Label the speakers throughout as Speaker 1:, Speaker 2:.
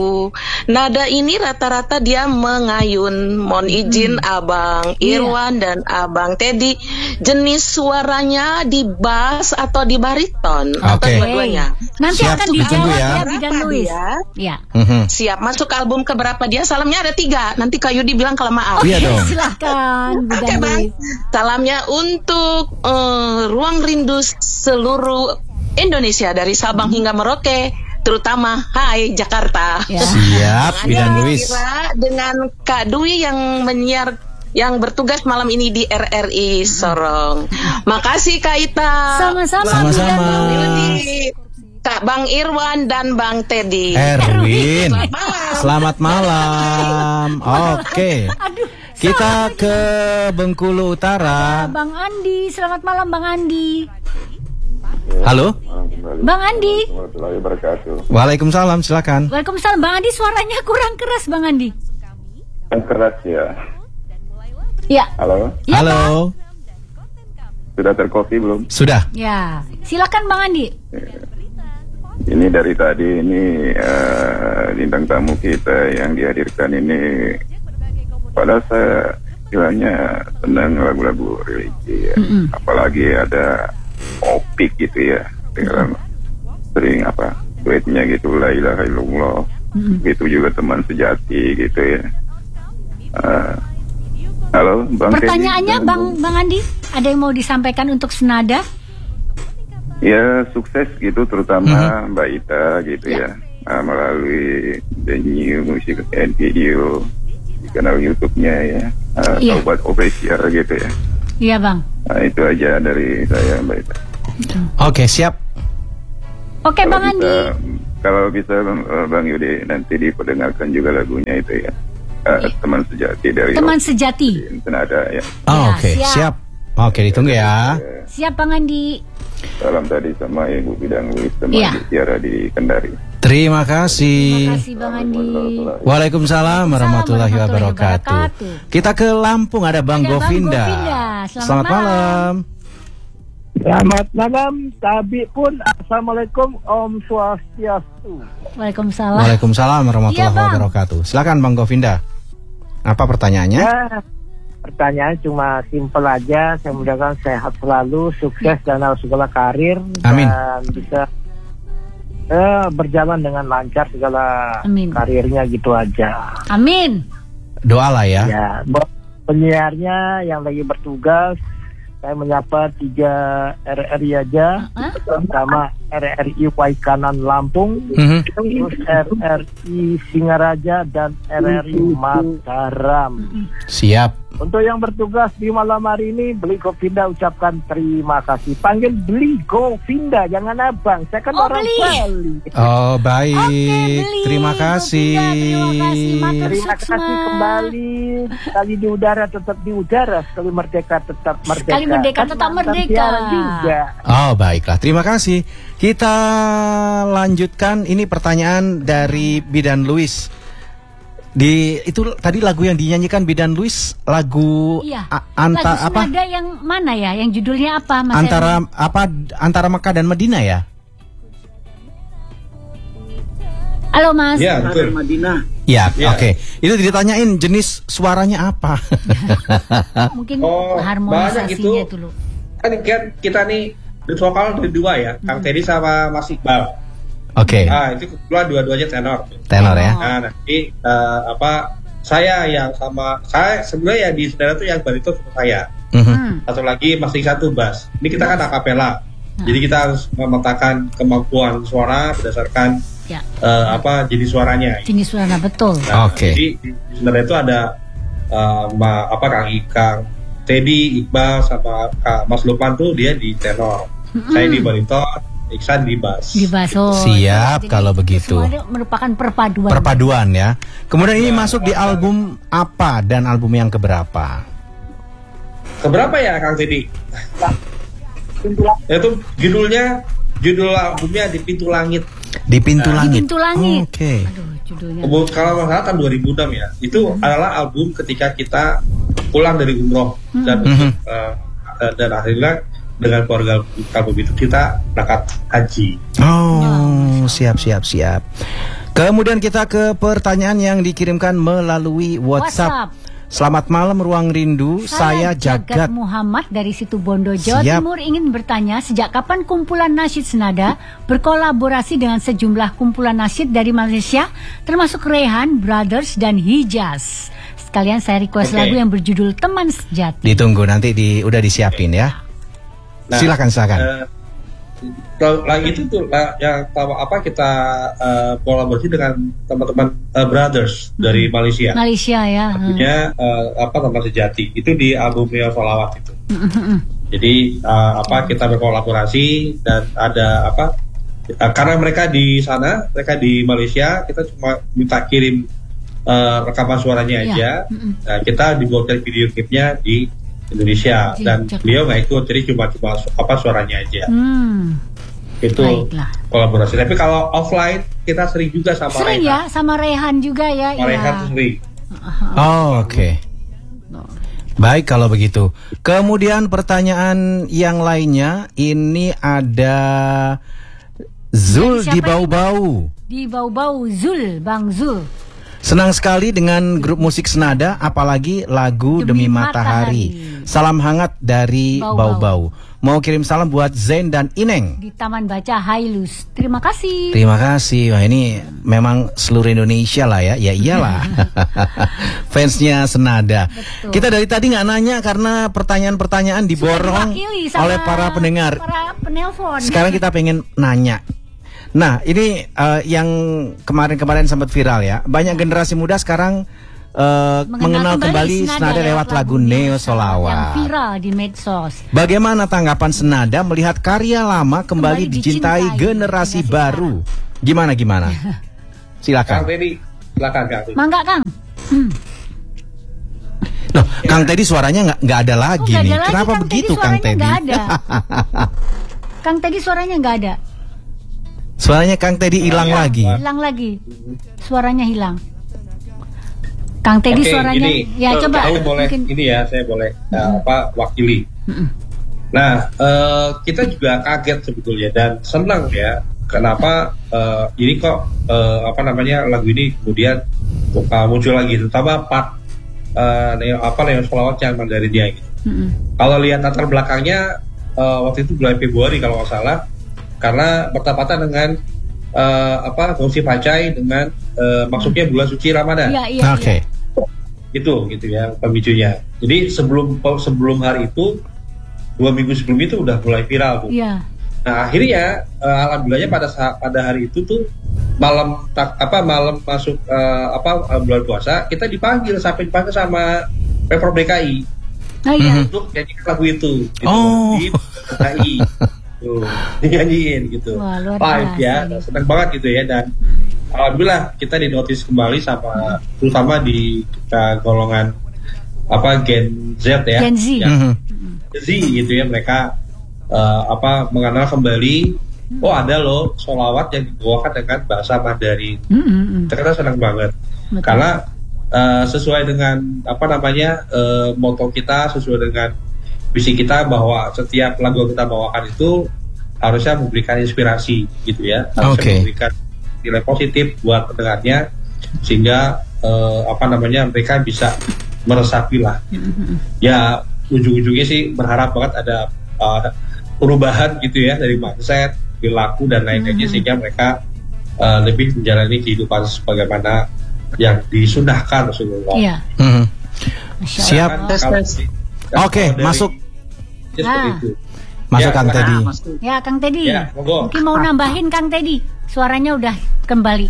Speaker 1: Nada ini rata-rata dia mengayun. Mohon izin Abang Irwan dan Abang Teddy, jenis suaranya di bass atau di bariton atau dua-duanya?
Speaker 2: Nanti
Speaker 3: Siap,
Speaker 2: akan
Speaker 3: ditunggu
Speaker 2: dijawab
Speaker 3: ya.
Speaker 2: ya Bidan Luis. Ya.
Speaker 1: Siap, masuk ke album keberapa dia? Salamnya ada 3. Nanti Kak Yudi bilang kelamaan.
Speaker 3: Iya dong.
Speaker 2: Silahkan
Speaker 1: Oke
Speaker 2: Bidan
Speaker 1: Bang,
Speaker 2: Luis.
Speaker 1: salamnya untuk ruang rindu seluruh Indonesia dari Sabang hingga Merauke, terutama Hai Jakarta.
Speaker 2: Ya.
Speaker 3: Siap, Bidan Luis.
Speaker 1: Kira dengan Kak Dwi yang menyiar, yang bertugas malam ini di RRI Sorong. Makasih Kak Ita.
Speaker 2: Sama-sama.
Speaker 3: Sama-sama.
Speaker 2: Bidan Luis.
Speaker 1: Yudi, Kak Bang Irwan dan Bang Teddy.
Speaker 3: Erwin,
Speaker 1: Selamat malam.
Speaker 3: selamat malam. Oke,
Speaker 2: Aduh.
Speaker 3: kita ke Bengkulu Utara.
Speaker 2: Bang Andi, selamat malam Bang Andi.
Speaker 3: Halo,
Speaker 2: Bang Andi.
Speaker 4: Warahmatullahi wabarakatuh.
Speaker 3: waalaikumsalam, silakan.
Speaker 2: Waalaikumsalam Bang Andi, suaranya kurang keras Bang Andi.
Speaker 4: Yang keras ya.
Speaker 2: Ya.
Speaker 4: Halo,
Speaker 2: Ya,
Speaker 3: Halo,
Speaker 4: sudah terkopi belum?
Speaker 3: sudah.
Speaker 2: Ya. Silakan Bang Andi.
Speaker 4: Ini dari tadi ini bintang tamu kita yang dihadirkan ini, padahal saya bilangnya senang lagu-lagu religi ya. Apalagi ada opik gitu ya, dengan sering duetnya gitu, la ilaha illallah. Gitu juga teman sejati gitu ya. Halo Bang
Speaker 2: Pertanyaannya
Speaker 4: Teddy.
Speaker 2: Bang Andi, ada yang mau disampaikan untuk senada?
Speaker 4: Ya sukses gitu, terutama Mbak Ita gitu ya, melalui The New Music and Video di kanal YouTube-nya ya, Taubat Official gitu ya.
Speaker 2: Iya Bang.
Speaker 4: Nah, itu aja dari saya Mbak Ita.
Speaker 3: Oke, siap.
Speaker 2: Oke Bang Andi.
Speaker 4: Kalau bisa Bang Yudi nanti diperdengarkan juga lagunya itu ya, Teman Sejati dari
Speaker 2: Teman Sejati.
Speaker 4: Senada ya.
Speaker 2: Ya,
Speaker 3: Oke,
Speaker 2: siap.
Speaker 3: siap. Oke, ditunggu ya.
Speaker 2: Siap Bang Andi.
Speaker 4: Salam tadi sama Ibu Bidang Luis sama
Speaker 2: Iya.
Speaker 4: Ibu Tiara di Kendari.
Speaker 3: Terima kasih.
Speaker 2: Terima kasih Bang Andi.
Speaker 3: Waalaikumsalam warahmatullahi wabarakatuh. Kita ke Lampung, ada Bang
Speaker 2: Ada Bang
Speaker 3: Govinda.
Speaker 2: Govinda.
Speaker 3: Selamat malam.
Speaker 5: Selamat malam, Tabi pun. Assalamualaikum, Om Swastiastu.
Speaker 2: Waalaikumsalam.
Speaker 3: Waalaikumsalam warahmatullahi
Speaker 2: Iya, Bang.
Speaker 3: wabarakatuh. Silakan Bang Govinda. Apa pertanyaannya?
Speaker 5: Ya, pertanyaan cuma simpel aja. Saya mudah-mudahan sehat selalu, sukses dalam segala karir.
Speaker 3: Amin.
Speaker 5: Dan bisa berjalan dengan lancar segala
Speaker 2: Amin.
Speaker 5: karirnya gitu aja.
Speaker 2: Amin.
Speaker 3: Doalah ya.
Speaker 5: Ya, buat penyiarnya yang lagi bertugas, saya menyapa 3 RRI aja. Pertama RRI Waikanan Lampung, terus RRI Singaraja dan RRI Mataram.
Speaker 3: Siap.
Speaker 5: Untuk yang bertugas di malam hari ini, Beli Govinda ucapkan terima kasih. Panggil Beli Govinda, jangan abang. Saya kan orang
Speaker 2: Beli.
Speaker 5: Bali.
Speaker 3: Oh, baik.
Speaker 2: Beli.
Speaker 3: Terima kasih.
Speaker 2: Govinda, terima kasih. Matur
Speaker 5: Terima
Speaker 2: suksma.
Speaker 5: kasih kembali. Sekali di udara tetap di udara, sekali merdeka tetap merdeka.
Speaker 2: Sekali merdeka
Speaker 5: Kan
Speaker 2: tetap
Speaker 5: mantan
Speaker 2: merdeka.
Speaker 5: siaran juga.
Speaker 3: Oh, baiklah. Terima kasih. Kita lanjutkan, ini pertanyaan dari Bidan Luis. Itu tadi lagu yang dinyanyikan Bidan Luis, lagu
Speaker 2: Iya.
Speaker 3: lagu
Speaker 2: Lagu senada yang mana ya? Yang judulnya apa Mas Erwin?
Speaker 3: antara Mekah dan Madinah ya?
Speaker 2: Halo Mas.
Speaker 6: Ya, betul.
Speaker 3: Ya,
Speaker 6: Ya.
Speaker 3: oke. Itu ditanyain jenis suaranya apa?
Speaker 2: Mungkin
Speaker 6: Oh,
Speaker 2: harmonisasinya
Speaker 6: banyak itu.
Speaker 2: dulu.
Speaker 6: Kan kita nih di vokal dari 2 ya, Kang Teddy sama Mas Iqbal.
Speaker 3: Oke,
Speaker 6: Ah, itu kebetulan dua-duanya tenor.
Speaker 3: tenor ya.
Speaker 6: Nah, nanti saya yang sama saya sebenarnya ya di saudara tuh yang bariton sama saya. Satu lagi masih satu bass. Ini kita kan akapela. Jadi kita harus memetakan kemampuan suara berdasarkan
Speaker 2: Ya.
Speaker 6: jenis suaranya.
Speaker 2: Jenis suara betul.
Speaker 6: Nah,
Speaker 3: Oke.
Speaker 6: Jadi di saudara itu ada Kang Teddy, Iqbal sama Kak Mas Lukman tuh dia di tenor. Saya di bariton, Iksan di bass.
Speaker 2: Di baso.
Speaker 3: Siap,
Speaker 2: Jadi
Speaker 3: kalau begitu.
Speaker 2: Semuanya merupakan perpaduan.
Speaker 3: Perpaduan ya. Kemudian ini masuk di album apa dan album yang keberapa?
Speaker 6: Keberapa ya Kang Teddy? Itu judul albumnya Di Pintu Langit.
Speaker 3: Di Pintu
Speaker 2: Di
Speaker 3: Langit.
Speaker 2: Pintu Langit.
Speaker 3: Oke.
Speaker 2: Aduh, judulnya.
Speaker 6: Kalau nggak salah kan 2006 ya. Itu adalah album ketika kita pulang dari umroh dan dan akhirnya dengan keluarga album itu kita berangkat haji.
Speaker 3: Oh, siap. Kemudian kita ke pertanyaan yang dikirimkan melalui WhatsApp. Selamat malam Ruang Rindu, saya Jagat
Speaker 2: Muhammad dari Situbondo, Jawa Timur ingin bertanya sejak kapan kumpulan nasyid senada berkolaborasi dengan sejumlah kumpulan nasyid dari Malaysia termasuk Rehan, Brothers dan Hijaz. Sekalian saya request lagu yang berjudul Teman Sejati.
Speaker 3: Ditunggu nanti udah disiapin ya. Nah, silakan.
Speaker 6: Lagi itu tuh yang kita kolaborasi dengan teman-teman Brothers dari Malaysia.
Speaker 2: Malaysia ya.
Speaker 6: Artinya Teman Sejati itu di album Neo Solawat itu. Jadi kita berkolaborasi dan ada karena mereka di sana, mereka di Malaysia, kita cuma minta kirim rekaman suaranya aja. Nah, kita dibuatkan video klipnya di Indonesia dan beliau nggak ikut, jadi cuma suaranya aja. Itu kolaborasi. Tapi kalau offline kita sering juga sama
Speaker 2: Rehan. Ya, sama Rehan juga ya.
Speaker 6: Rehan sering.
Speaker 3: Oke. Baik kalau begitu. Kemudian pertanyaan yang lainnya ini ada Zul di Bau-Bau.
Speaker 2: Di Bau-Bau, Zul, Bang Zul.
Speaker 3: Senang sekali dengan grup musik senada, apalagi lagu Demi Matahari. Salam hangat dari Bau-Bau. Mau kirim salam buat Zain dan Ineng
Speaker 2: di Taman Baca Hailus. Terima kasih.
Speaker 3: Terima kasih. Wah, ini memang seluruh Indonesia lah ya. Ya iyalah. Fansnya senada. Betul. Kita dari tadi nggak nanya karena pertanyaan-pertanyaan diborong oleh para pendengar.
Speaker 2: Para penelpon.
Speaker 3: Sekarang kita pengen nanya. Nah, ini yang kemarin-kemarin sempat viral ya. Banyak generasi muda sekarang mengenal kembali senada lewat lagu Neo Solawat
Speaker 2: yang viral di medsos.
Speaker 3: Bagaimana tanggapan senada melihat karya lama kembali dicintai generasi baru? Gimana? Silakan.
Speaker 6: Kang Teddy, silakan Kang.
Speaker 2: Mangga Kang.
Speaker 3: Loh, Kang Teddy suaranya nggak ada lagi nih. Kenapa begitu Kang Teddy?
Speaker 2: Kang Teddy suaranya nggak ada.
Speaker 3: Suaranya Kang Teddy hilang lagi.
Speaker 2: Hilang lagi. Suaranya hilang. Kang Teddy suaranya ya coba.
Speaker 6: Saya boleh ini ya, saya boleh wakili. Nah, kita juga kaget sebetulnya dan senang ya. Kenapa ini kok lagu ini kemudian muncul lagi, terutama part Neo Solawat yang dari dia gitu. Kalau lihat latar belakangnya waktu itu bulan Februari kalau nggak salah, karena bertepatan dengan Gongsi Pacai dengan masuknya bulan suci Ramadan.
Speaker 3: Oke.
Speaker 6: Gitu ya pemicunya. Jadi sebelum hari itu 2 minggu sebelum itu udah mulai viral tuh.
Speaker 2: Iya.
Speaker 6: Nah akhirnya alhamdulillahnya pada hari itu tuh malam masuk bulan puasa kita dipanggil sama Pemprov DKI untuk nyanyikan lagu itu. Di DKI. Tuh, dinyanyiin gitu.
Speaker 2: Wah,
Speaker 6: live ya, senang banget gitu ya. Dan alhamdulillah kita dinotis kembali sama terutama di kita golongan Gen Z ya.
Speaker 2: Gen Z.
Speaker 6: Z gitu ya, mereka mengenal kembali ada loh solawat yang dibawakan dengan bahasa Mandarin. Ternyata senang banget. Betul. Karena sesuai dengan motto kita, sesuai dengan visi kita bahwa setiap lagu yang kita bawakan itu harusnya memberikan inspirasi gitu ya, harusnya memberikan nilai positif buat pendengarnya sehingga mereka bisa meresapi lah. Ya ujung-ujungnya sih berharap banget ada perubahan gitu ya dari mindset, perilaku dan lain-lainnya sehingga mereka lebih menjalani kehidupan sebagaimana yang disunahkan Rasulullah.
Speaker 2: Iya.
Speaker 3: Siap. Oke, masuk. Masuk Kang Teddy.
Speaker 2: Ya, Kang Teddy.
Speaker 6: Ya,
Speaker 2: mungkin mau nambahin Kang Teddy. Suaranya udah kembali.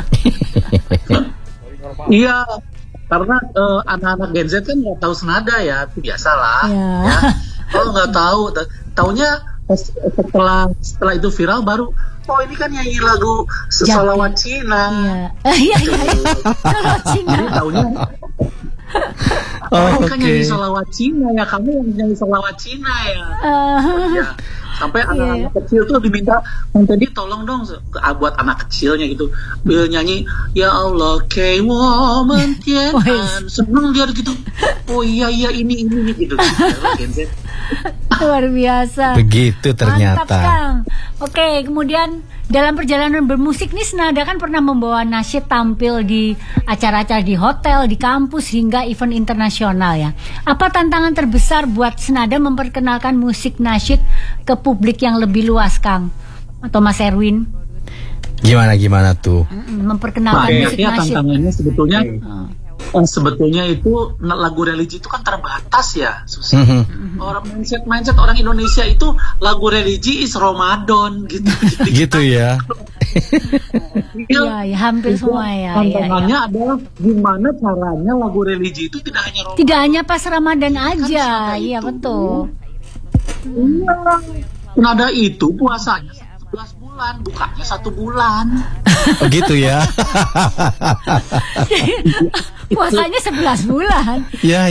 Speaker 7: Iya, karena anak-anak Gen Z kan nggak tahu senada ya, itu biasalah. Ya. Kalau nggak tahu, taunya setelah itu viral baru. Oh ini kan nyanyi lagu Solawat Cina.
Speaker 2: Iya. Solawat Cina.
Speaker 7: Jadi taunya. Kan nyanyi solawat Cina ya, kamu yang nyanyi solawat Cina ya. Ya. Sampai anak-anak kecil tuh diminta, tadi tolong dong buat anak kecilnya gitu, nyanyi Ya Allah Kei Woman Tian. Seneng dia gitu. Oh iya ini gitu.
Speaker 2: Luar biasa.
Speaker 3: Begitu ternyata.
Speaker 2: Mantap, Kang. Oke, kemudian dalam perjalanan bermusik nih Senada kan pernah membawa nasyid tampil di acara-acara di hotel, di kampus hingga event internasional ya. Apa tantangan terbesar buat Senada memperkenalkan musik nasyid ke publik yang lebih luas, Kang? Atau Mas Erwin?
Speaker 3: Gimana tuh?
Speaker 2: Memperkenalkan musik nasyid.
Speaker 7: Tantangannya sebetulnya itu lagu religi itu kan terbatas ya, Susi. Orang mindset orang Indonesia itu lagu religi is Ramadan gitu.
Speaker 3: Gitu ya.
Speaker 2: Iya, hampir semua ya.
Speaker 7: Tantangannya adalah gimana caranya lagu religi itu tidak hanya Ramadan.
Speaker 2: Tidak hanya pas Ramadan aja, iya betul.
Speaker 7: Iya. Senada itu puasanya 11 bulan, bukanya 1 bulan.
Speaker 3: Oh gitu ya.
Speaker 2: Puasanya 11 bulan.
Speaker 3: Ya.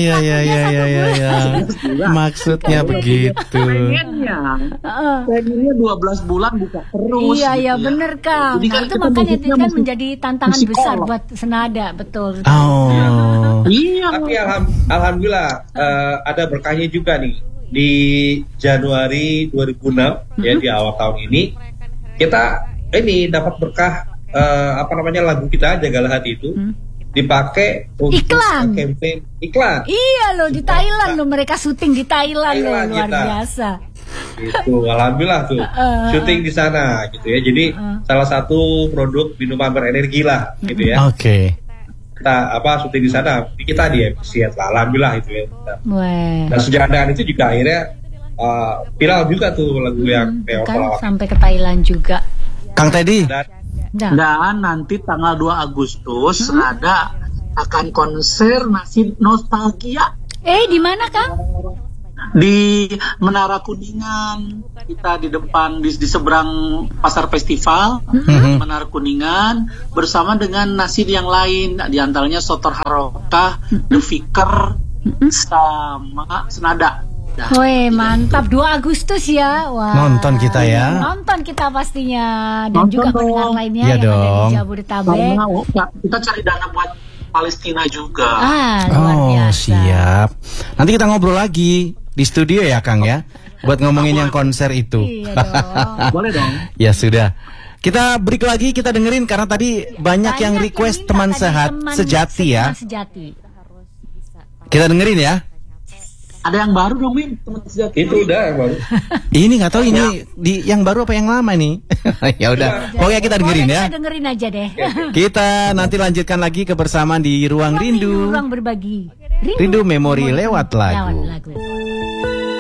Speaker 3: Maksudnya begitu.
Speaker 7: Pengennya 12 bulan buka terus.
Speaker 2: Iya,
Speaker 7: gitu
Speaker 2: bener Kang.
Speaker 7: Jadi
Speaker 2: Nah, itu makanya itu kan menjadi tantangan besar buat Senada, betul.
Speaker 3: Oh.
Speaker 7: Iya.
Speaker 6: Tapi alhamdulillah ada berkahnya juga nih. Di Januari 2006 ya, di awal tahun ini kita ini dapat berkah lagu kita Jagalah Hati itu dipakai untuk campaign iklan.
Speaker 2: Iya loh, di Thailand loh, mereka syuting di Thailand loh, luar biasa.
Speaker 6: Itu alhamdulillah tuh syuting di sana gitu ya. Jadi salah satu produk minuman berenergi lah gitu ya.
Speaker 3: Oke.
Speaker 6: Kita syuting di sana, kita di efisien lah, alhamdulillah itu ya. Dan sejalan dengan itu juga akhirnya viral juga tuh lagu yang
Speaker 2: kan sampai ke Thailand juga.
Speaker 3: Kang Teddy.
Speaker 7: Dan nanti tanggal 2 Agustus ada akan konser Nasyid Nostalgia.
Speaker 2: Di mana, Kang?
Speaker 7: Di Menara Kuningan. Kita di depan di seberang Pasar Festival, Menara Kuningan, bersama dengan nasyid yang lain, di antaranya Sotor Harokah, The Fikr, sama Senada.
Speaker 2: Woi, mantap, 2 Agustus ya. Wah.
Speaker 3: Nonton kita ya.
Speaker 2: Nonton kita pastinya, dan
Speaker 7: nonton
Speaker 2: juga pendengar lainnya
Speaker 3: ya
Speaker 2: yang
Speaker 3: dong.
Speaker 2: ada di Jabodetabek.
Speaker 7: Karena kita cari dana buat Palestina juga.
Speaker 2: Luar biasa.
Speaker 3: Siap. Nanti kita ngobrol lagi di studio ya, Kang ya, buat ngomongin yang konser itu.
Speaker 2: Iya dong.
Speaker 7: Boleh dong.
Speaker 3: Ya sudah. Kita break lagi, kita dengerin karena tadi banyak yang request teman sejati ya. Kita dengerin ya.
Speaker 7: Ada yang baru dong, Min? Teman sejati.
Speaker 6: Itu udah yang baru.
Speaker 3: Ini nggak tahu ini di yang baru apa yang lama nih. Ya udah. Pokoknya kita dengerin ya.
Speaker 2: Kita dengerin aja deh.
Speaker 3: Kita nanti lanjutkan lagi kebersamaan di Ruang Rindu.
Speaker 2: Ruang berbagi.
Speaker 3: Rindu memori lewat lagu.
Speaker 2: Lewat lagu.